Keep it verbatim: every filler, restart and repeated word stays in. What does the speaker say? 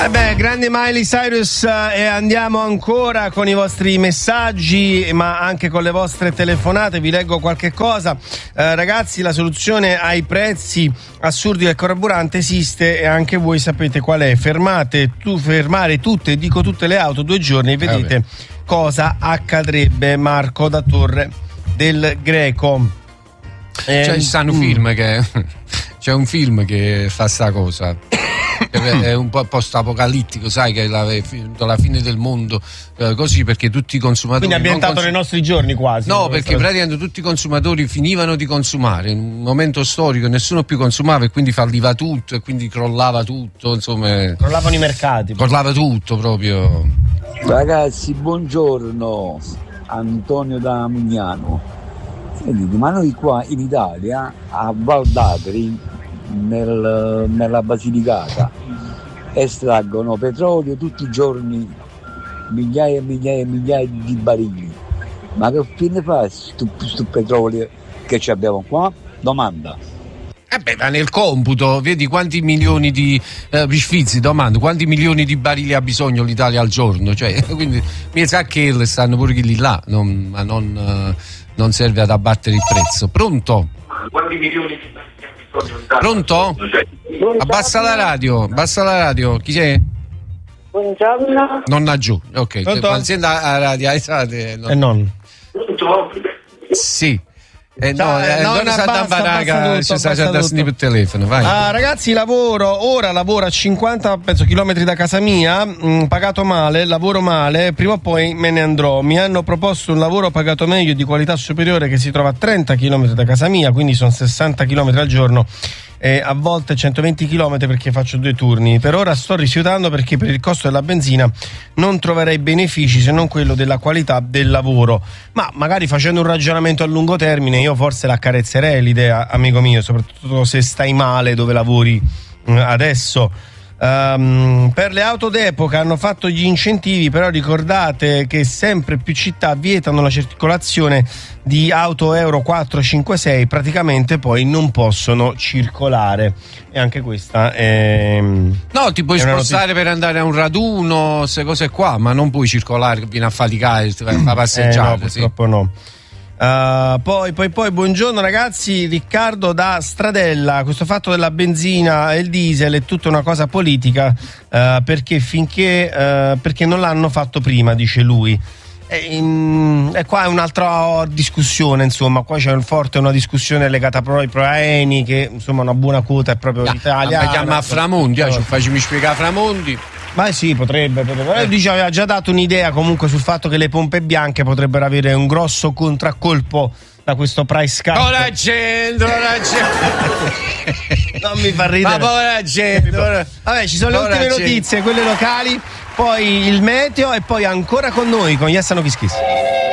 Eh beh, grande Miley Cyrus, eh, e andiamo ancora con i vostri messaggi, ma anche con le vostre telefonate. Vi leggo qualche cosa. Eh, ragazzi, la soluzione ai prezzi assurdi del carburante esiste e anche voi sapete qual è. Fermate, tu, fermare tutte, dico tutte le auto due giorni e vedete eh cosa accadrebbe. Marco da Torre del Greco. Eh, cioè, ci stanno mm. film che c'è un film che fa sta cosa. È un po' post-apocalittico, sai, che è la, la fine del mondo, eh, così, perché tutti i consumatori. Quindi è ambientato consum- nei nostri giorni quasi. No, perché praticamente tutti i consumatori finivano di consumare in un momento storico, nessuno più consumava e quindi falliva tutto e quindi crollava tutto, insomma. Crollavano i mercati. Crollava tutto proprio. Ragazzi, buongiorno, Antonio da Mignano. Sentite, ma noi qua in Italia, a Val d'Agri, Nel, nella Basilicata, estraggono petrolio tutti i giorni, migliaia e migliaia e migliaia di barili. Ma che fine fa questo petrolio che ci abbiamo qua? Domanda. Eh beh, ma nel computo vedi quanti milioni di eh, sfizi, domando quanti milioni di barili ha bisogno l'Italia al giorno, cioè, quindi mi sa che stanno pure quelli là, non, ma non, eh, non serve ad abbattere il prezzo. Pronto? Quanti milioni di Pronto? Abbassa la radio, abbassa la radio. Chi sei? Buongiorno. Nonna giù, ok. Quando senti la radio, esate. No. E non. Pronto? Sì. Eh, Ciao, no, eh, no, non no, sa basta, baraga, basta ci sta già da per telefono, vai. Ah, ragazzi, lavoro, ora lavoro a cinquanta penso, chilometri da casa mia, mh, pagato male, lavoro male, prima o poi me ne andrò. Mi hanno proposto un lavoro pagato meglio, di qualità superiore, che si trova a trenta chilometri da casa mia, quindi sono sessanta chilometri al giorno. E a volte centoventi chilometri perché faccio due turni. Per ora sto rifiutando perché per il costo della benzina non troverei benefici se non quello della qualità del lavoro. Ma magari facendo un ragionamento a lungo termine io forse l'accarezzerei l'idea, amico mio, soprattutto se stai male dove lavori adesso. Um, per le auto d'epoca hanno fatto gli incentivi, però ricordate che sempre più città vietano la circolazione di auto Euro quattro, cinque, sei, praticamente poi non possono circolare, e anche questa è... No, ti puoi spostare per andare a un raduno, queste cose qua, ma non puoi circolare, vieni a faticare, a passeggiare. Eh no, purtroppo sì. No. Uh, poi, poi, poi, buongiorno ragazzi, Riccardo da Stradella. Questo fatto della benzina e il diesel è tutta una cosa politica, uh, perché finché uh, perché non l'hanno fatto prima, dice lui. E, um, e qua è un'altra discussione, insomma, qua c'è un forte una discussione legata proprio ai proaeni, che insomma una buona quota è proprio yeah, l'italiana. Ma chiama Framondi, eh, ci facciami spiegare Framondi. Ma sì, potrebbe, potrebbe. Eh. Dice, aveva già dato un'idea comunque sul fatto che le pompe bianche potrebbero avere un grosso contraccolpo da questo price cap. Povera gente, povera gente. Non mi fa ridere. Ma povera gente. Povera... Vabbè, ci sono le ultime gente. Notizie, quelle locali, poi il meteo e poi ancora con noi, con Yassano Kiss Kiss.